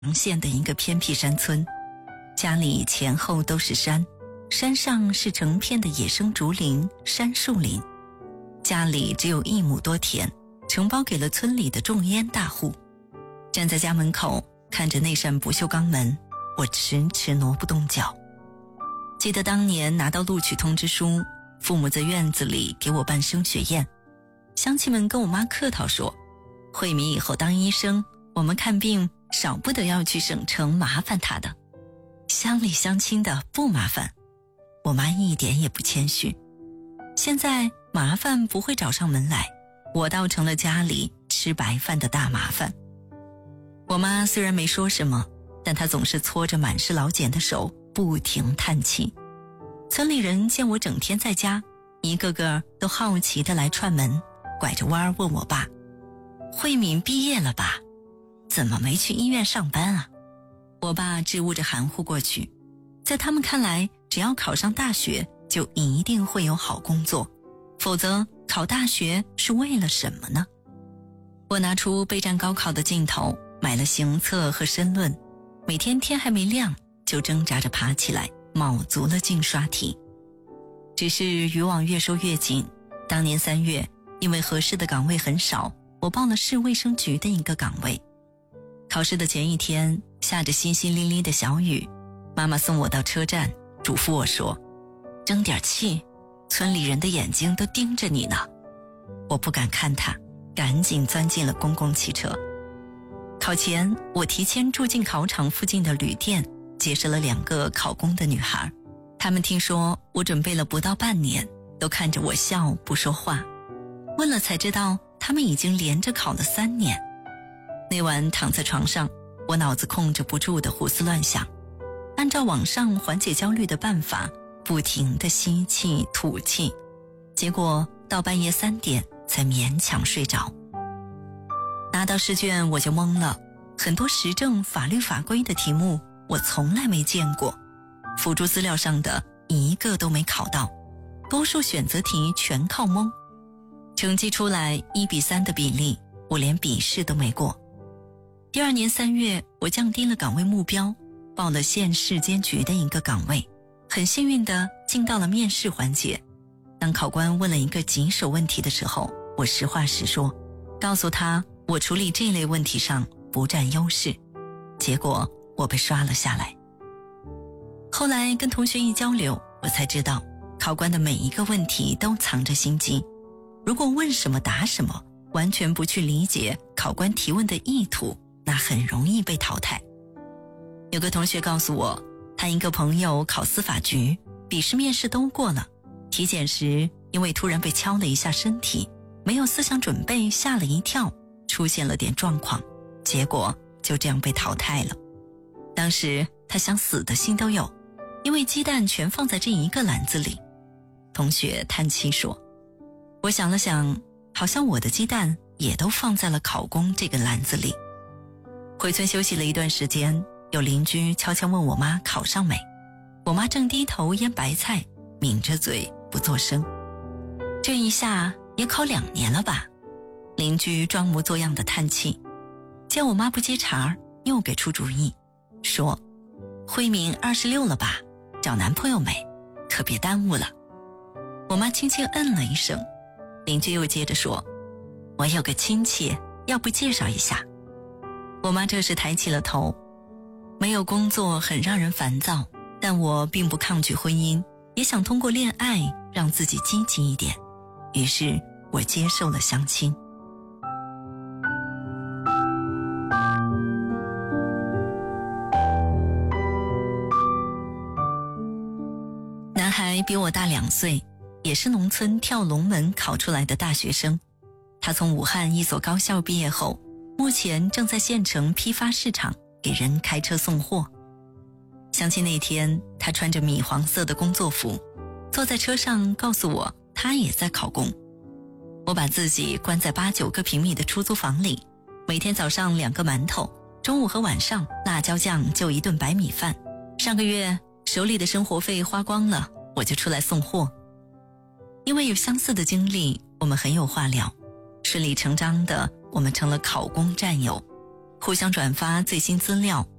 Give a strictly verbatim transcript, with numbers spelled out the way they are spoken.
县的一个偏僻山村，家里前后都是山，山上是成片的野生竹林、山树林。家里只有一亩多田，承包给了村里的种烟大户。站在家门口，看着那扇不锈钢门，我迟迟挪不动脚。记得当年拿到录取通知书，父母在院子里给我办升学宴，乡亲们跟我妈客套说，慧敏以后当医生，我们看病少不得要去省城麻烦她的，乡里乡亲的不麻烦。我妈一点也不谦虚，现在麻烦不会找上门来，我倒成了家里吃白饭的大麻烦。我妈虽然没说什么，但她总是搓着满是老茧的手不停叹气。村里人见我整天在家，一个个都好奇地来串门，拐着弯问我爸，慧敏毕业了吧？怎么没去医院上班啊？我爸支吾着含糊过去，在他们看来，只要考上大学就一定会有好工作，否则考大学是为了什么呢？我拿出备战高考的劲头，买了行测和申论，每天天还没亮就挣扎着爬起来，卯足了劲刷题。只是渔网越收越紧，当年三月，因为合适的岗位很少，我报了市卫生局的一个岗位。考试的前一天，下着淅淅沥沥的小雨，妈妈送我到车站，嘱咐我说，争点气，村里人的眼睛都盯着你呢。我不敢看她，赶紧钻进了公共汽车。考前，我提前住进考场附近的旅店，结识了两个考公的女孩。她们听说我准备了不到半年，都看着我笑不说话。问了才知道，她们已经连着考了三年。那晚躺在床上，我脑子控制不住的胡思乱想，按照网上缓解焦虑的办法，不停地吸气吐气，结果到半夜三点才勉强睡着。拿到试卷我就懵了，很多时政法律法规的题目我从来没见过，辅助资料上的一个都没考到，多数选择题全靠蒙。成绩出来一比三的比例，我连笔试都没过。第二年三月，我降低了岗位目标，报了县市监局的一个岗位，很幸运地进到了面试环节。当考官问了一个棘手问题的时候，我实话实说，告诉他我处理这类问题上不占优势，结果我被刷了下来。后来跟同学一交流，我才知道考官的每一个问题都藏着心机，如果问什么答什么，完全不去理解考官提问的意图，那很容易被淘汰。有个同学告诉我，他一个朋友考司法局，笔试面试都过了，体检时因为突然被敲了一下身体，没有思想准备，吓了一跳，出现了点状况，结果就这样被淘汰了。当时他想死的心都有，因为鸡蛋全放在这一个篮子里。同学叹气说，我想了想，好像我的鸡蛋也都放在了考公这个篮子里。回村休息了一段时间，有邻居悄悄问我妈考上没，我妈正低头腌白菜，抿着嘴不作声。这一下也考两年了吧？邻居装模作样的叹气，见我妈不接茬，又给出主意，说慧敏二十六了吧，找男朋友没？可别耽误了。我妈轻轻嗯了一声，邻居又接着说，我有个亲戚，要不介绍一下？我妈这时抬起了头，没有工作很让人烦躁，但我并不抗拒婚姻，也想通过恋爱让自己积极一点，于是我接受了相亲。男孩比我大两岁，也是农村跳龙门考出来的大学生。他从武汉一所高校毕业后，目前正在县城批发市场给人开车送货。相亲那天，他穿着米黄色的工作服，坐在车上告诉我他也在考公。我把自己关在八九个平米的出租房里，每天早上两个馒头，中午和晚上辣椒酱就一顿白米饭。上个月手里的生活费花光了，我就出来送货。因为有相似的经历，我们很有话聊，顺理成章的我们成了考公战友。 互相转发最新资料，